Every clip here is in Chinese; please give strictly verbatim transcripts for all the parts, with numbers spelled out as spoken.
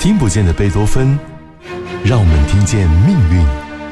听不见的贝多芬，让我们听见命运。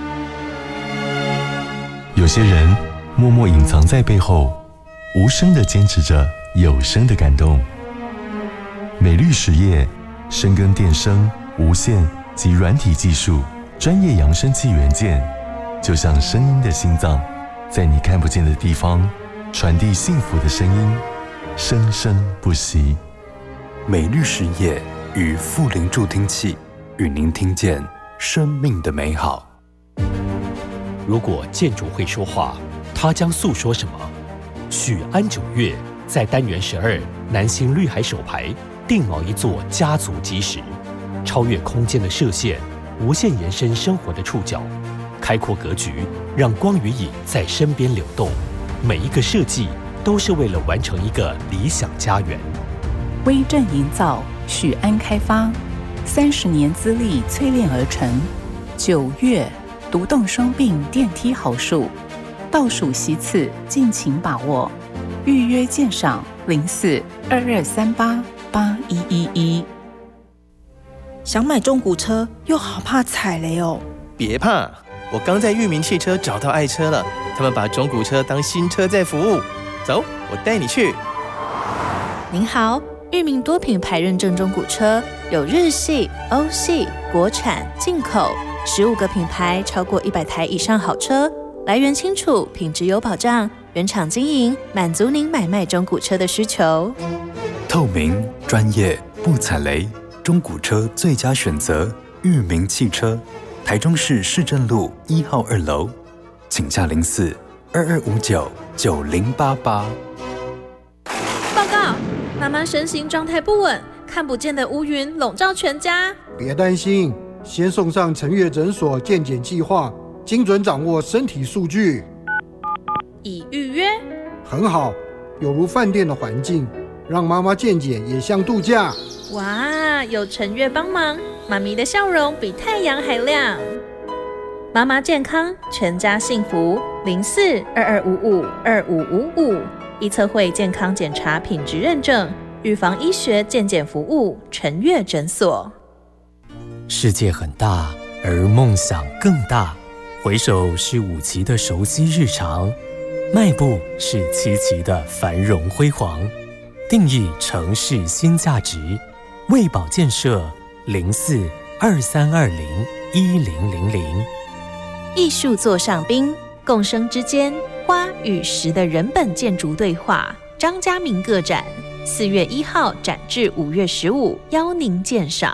有些人默默隐藏在背后，无声地坚持着有声的感动。美律实业深耕电声、无线及软体技术，专业扬声器元件，就像声音的心脏，在你看不见的地方传递幸福的声音，生生不息。 美律实业与富林助听器，与您听见生命的美好。 如果建筑会说话，它将诉说什么？许安九月在单元十二南星绿海首排定锚一座家族基石，超越空间的射线，无限延伸生活的触角，开阔格局，让光与影在身边流动。每一个设计都是为了完成一个理想家园。 威震营造，许安开发，三十年资历淬炼而成。九月，独栋双并电梯好数，倒数席次，敬请把握。预约鉴赏零四二二三八八一一一。 想买中古车，又好怕踩雷哦。 别怕，我刚在裕民汽车找到爱车了，他们把中古车当新车在服务。走，我带你去。 您好，裕民多品牌认证中古车，有日系、欧系、国产、进口，十五个品牌，超过一百台以上好车，来源清楚，品质有保障，原厂经营，满足您买卖中古车的需求。 透明、专业，不踩雷，中古车最佳选择。裕民汽车，台中市市政路一号二楼，请洽零四二二五九九零八八。 报告，妈妈身形状态不稳，看不见的乌云笼罩全家。 别担心，先送上陈月诊所健检计划，精准掌握身体数据。 已预约。 很好，有如饭店的环境，让妈妈健检也像度假。 哇，有陈月帮忙，妈咪的笑容比太阳还亮。妈妈健康，全家幸福。零四二二五五二五五五，医策会健康检查品质认证，预防医学健检服务，陈月诊所。 世界很大，而梦想更大。回首是五期的熟悉日常，迈步是七期的繁荣辉煌。定义城市新价值，卫保建设零四二三二零一零零零。 艺术座上宾，共生之间，花与石的人本建筑对话。张家明个展，四月一号展至五月十五，邀您鉴赏。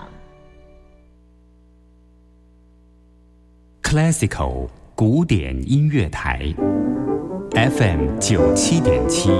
Classical 古典音乐台 ，F M 九七点七。